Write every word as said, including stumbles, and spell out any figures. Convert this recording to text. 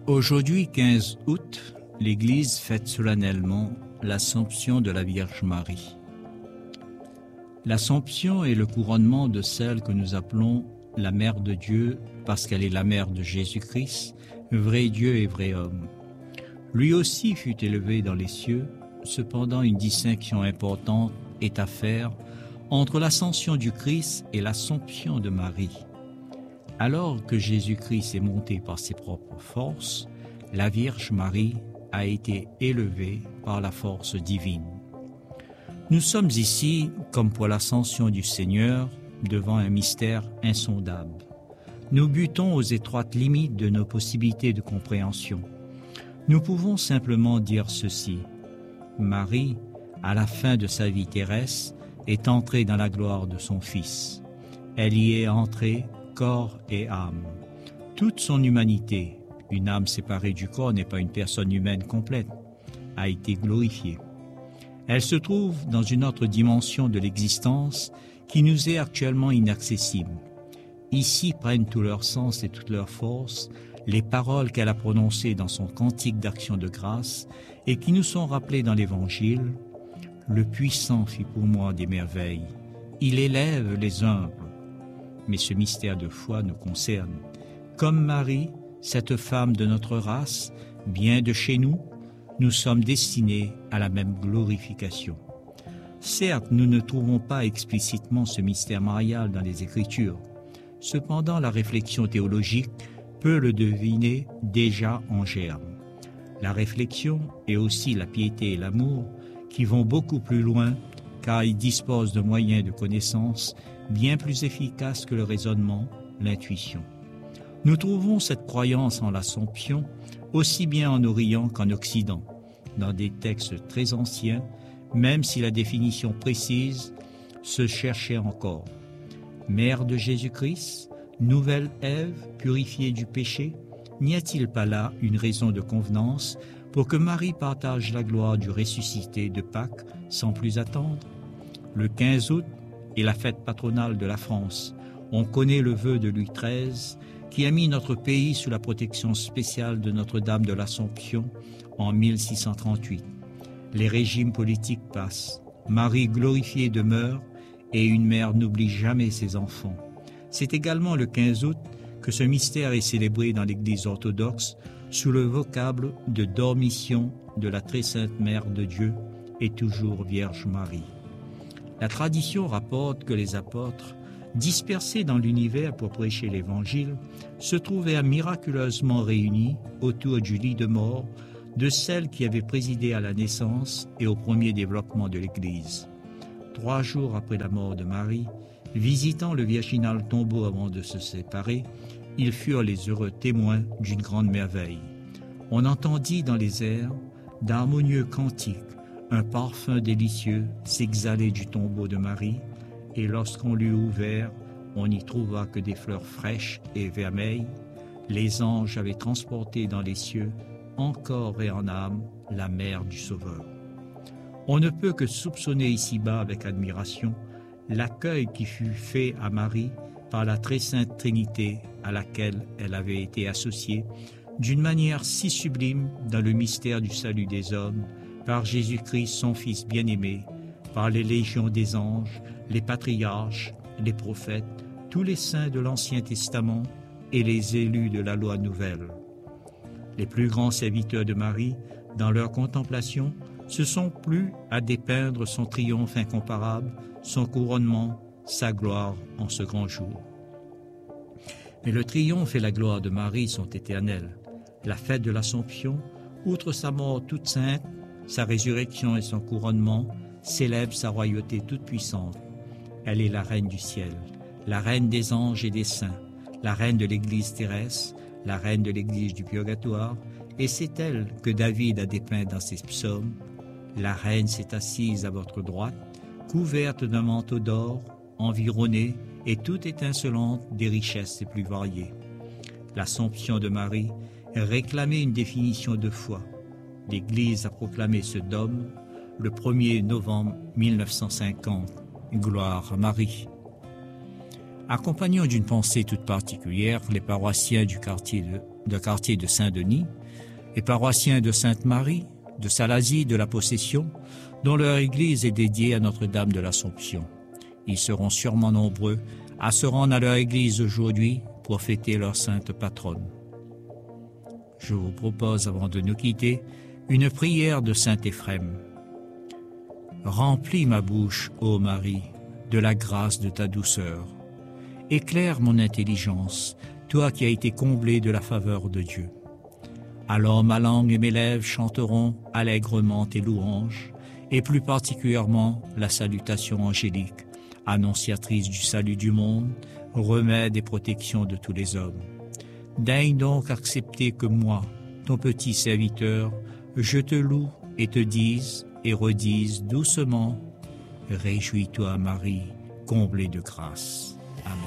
Aujourd'hui, quinze août, l'Église fête solennellement l'Assomption de la Vierge Marie. L'Assomption est le couronnement de celle que nous appelons la Mère de Dieu parce qu'elle est la mère de Jésus-Christ, vrai Dieu et vrai homme. Lui aussi fut élevé dans les cieux, cependant une distinction importante est à faire entre l'ascension du Christ et l'Assomption de Marie. Alors que Jésus-Christ est monté par ses propres forces, la Vierge Marie a été élevée par la force divine. Nous sommes ici, comme pour l'ascension du Seigneur, devant un mystère insondable. Nous butons aux étroites limites de nos possibilités de compréhension. Nous pouvons simplement dire ceci. Marie, à la fin de sa vie terrestre, est entrée dans la gloire de son Fils. Elle y est entrée corps et âme. Toute son humanité, une âme séparée du corps n'est pas une personne humaine complète, a été glorifiée. Elle se trouve dans une autre dimension de l'existence qui nous est actuellement inaccessible. Ici prennent tout leur sens et toute leur force les paroles qu'elle a prononcées dans son cantique d'action de grâce et qui nous sont rappelées dans l'Évangile. Le puissant fit pour moi des merveilles. Il élève les humbles. Mais ce mystère de foi nous concerne. Comme Marie, cette femme de notre race, bien de chez nous, nous sommes destinés à la même glorification. Certes, nous ne trouvons pas explicitement ce mystère marial dans les Écritures. Cependant, la réflexion théologique peut le deviner déjà en germe. La réflexion et aussi la piété et l'amour qui vont beaucoup plus loin car ils disposent de moyens de connaissance bien plus efficaces que le raisonnement, l'intuition. Nous trouvons cette croyance en l'Assomption aussi bien en Orient qu'en Occident, dans des textes très anciens, même si la définition précise se cherchait encore. Mère de Jésus-Christ, nouvelle Ève, purifiée du péché, n'y a-t-il pas là une raison de convenance pour que Marie partage la gloire du ressuscité de Pâques sans plus attendre? Le quinze août est la fête patronale de la France. On connaît le vœu de Louis treize qui a mis notre pays sous la protection spéciale de Notre-Dame de l'Assomption en mille six cent trente-huit. Les régimes politiques passent. Marie glorifiée demeure et une mère n'oublie jamais ses enfants. C'est également le quinze août que ce mystère est célébré dans l'Église orthodoxe sous le vocable de Dormition de la très sainte Mère de Dieu et toujours Vierge Marie. La tradition rapporte que les apôtres, dispersés dans l'univers pour prêcher l'Évangile, se trouvaient miraculeusement réunis autour du lit de mort de celle qui avait présidé à la naissance et au premier développement de l'Église. Trois jours après la mort de Marie, visitant le virginal tombeau avant de se séparer, ils furent les heureux témoins d'une grande merveille. On entendit dans les airs d'harmonieux cantiques, un parfum délicieux s'exhalait du tombeau de Marie, et lorsqu'on l'eut ouvert, on n'y trouva que des fleurs fraîches et vermeilles. Les anges avaient transporté dans les cieux, en corps et en âme, la mère du Sauveur. On ne peut que soupçonner ici-bas avec admiration l'accueil qui fut fait à Marie par la très sainte Trinité à laquelle elle avait été associée d'une manière si sublime dans le mystère du salut des hommes, par Jésus-Christ, son Fils bien-aimé, par les légions des anges, les patriarches, les prophètes, tous les saints de l'Ancien Testament et les élus de la loi nouvelle. Les plus grands serviteurs de Marie, dans leur contemplation, se sont plu à dépeindre son triomphe incomparable, son couronnement, sa gloire en ce grand jour. Mais le triomphe et la gloire de Marie sont éternels. La fête de l'Assomption, outre sa mort toute sainte, sa résurrection et son couronnement, célèbre sa royauté toute puissante. Elle est la reine du ciel, la reine des anges et des saints, la reine de l'Église terrestre, la reine de l'Église du purgatoire, et c'est elle que David a dépeint dans ses psaumes. La reine s'est assise à votre droite, couverte d'un manteau d'or, environnée et toute étincelante des richesses les plus variées. L'Assomption de Marie réclamait une définition de foi. L'Église a proclamé ce dogme le premier novembre mille neuf cent cinquante. Gloire à Marie. Accompagnons d'une pensée toute particulière les paroissiens du quartier de, de, quartier de Saint-Denis, les paroissiens de Sainte-Marie, de Salazie, de la Possession, dont leur église est dédiée à Notre-Dame de l'Assomption. Ils seront sûrement nombreux à se rendre à leur église aujourd'hui pour fêter leur sainte patronne. Je vous propose, avant de nous quitter, une prière de saint Éphrem. Remplis ma bouche, ô Marie, de la grâce de ta douceur. Éclaire mon intelligence, toi qui as été comblée de la faveur de Dieu. Alors ma langue et mes lèvres chanteront allègrement tes louanges, et plus particulièrement la salutation angélique, annonciatrice du salut du monde, remède et protection de tous les hommes. Daigne donc accepter que moi, ton petit serviteur, je te loue et te dise et redise doucement, réjouis-toi Marie, comblée de grâce.